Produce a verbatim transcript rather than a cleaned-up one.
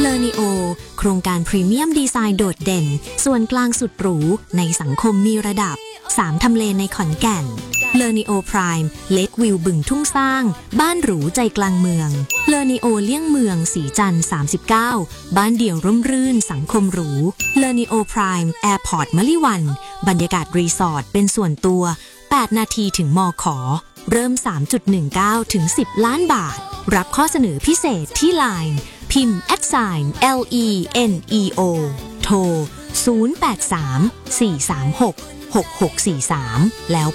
เลอนิโอโครงการพรีเมียมดีไซน์โดดเด่นส่วนกลางสุดหรูในสังคมมีระดับสามทำเลในขอนแก่นเลอนิโอพรายม์เลควิวบึงทุ่งสร้างบ้านหรูใจกลางเมืองเลอนิโอเลี่ยงเมืองสีจันทร์สามสิบเก้าบ้านเดี่ยวร่มรื่นสังคมหรูเลอนิโอพรายม์แอร์พอร์ตมะลิวันบรรยากาศรีสอร์ทเป็นส่วนตัวแปดนาทีถึงมข.เริ่ม สามจุดหนึ่งเก้า ถึง สิบ ล้านบาทรับข้อเสนอพิเศษที่ ไลน์ พิมพ์ แอท ไซน์ แอล อี เอ็น อี โอ โทร ศูนย์ แปด สาม สี่ สาม หก หก หก สี่ สาม แล้ว